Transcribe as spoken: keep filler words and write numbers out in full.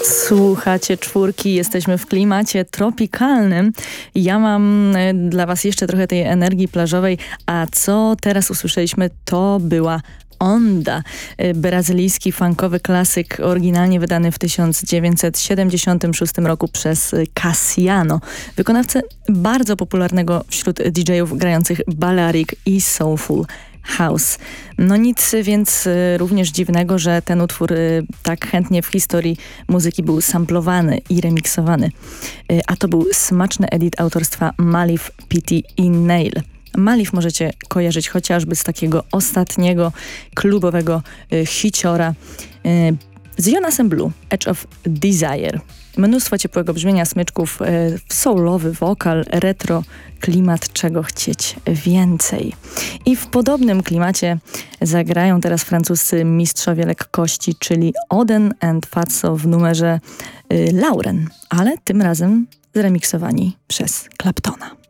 Słuchacie czwórki, jesteśmy w klimacie tropikalnym. Ja mam dla was jeszcze trochę tej energii plażowej, a co teraz usłyszeliśmy, to była Onda, brazylijski funkowy klasyk, oryginalnie wydany w tysiąc dziewięćset siedemdziesiątym szóstym roku przez Cassiano, wykonawcę bardzo popularnego wśród didżejów grających Balearic i Soulful House. No nic więc również dziwnego, że ten utwór tak chętnie w historii muzyki był samplowany i remiksowany. A to był smaczny edit autorstwa Malif, Pitty i Nail. Malif możecie kojarzyć chociażby z takiego ostatniego klubowego y, hiciora y, z Jonasem Blue, Edge of Desire. Mnóstwo ciepłego brzmienia smyczków, y, soulowy wokal, retro, klimat, czego chcieć więcej. I w podobnym klimacie zagrają teraz francuscy mistrzowie lekkości, czyli Oden and Fatso w numerze y, Lauren, ale tym razem zremiksowani przez Claptona.